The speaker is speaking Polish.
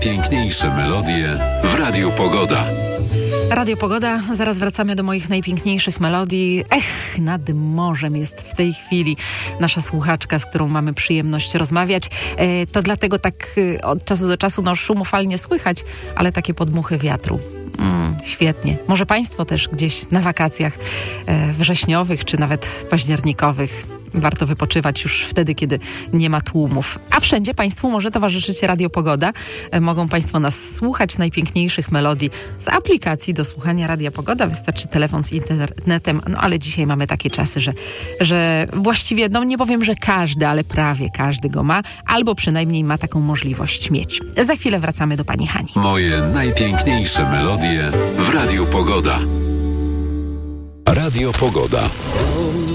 Piękniejsze melodie w Radiu Pogoda. Radio Pogoda, zaraz wracamy do moich najpiękniejszych melodii. Nad morzem jest w tej chwili nasza słuchaczka, z którą mamy przyjemność rozmawiać. To dlatego tak od czasu do czasu szumu fal nie słychać, ale takie podmuchy wiatru. Świetnie. Może Państwo też gdzieś na wakacjach wrześniowych, czy nawet październikowych warto wypoczywać już wtedy, kiedy nie ma tłumów. A wszędzie Państwu może towarzyszyć Radio Pogoda. Mogą Państwo nas słuchać najpiękniejszych melodii z aplikacji do słuchania Radia Pogoda. Wystarczy telefon z internetem. No ale dzisiaj mamy takie czasy, że właściwie, nie powiem, że każdy, ale prawie każdy go ma, albo przynajmniej ma taką możliwość mieć. Za chwilę wracamy do Pani Hani. Moje najpiękniejsze melodie w Radiu Pogoda. Radio Pogoda.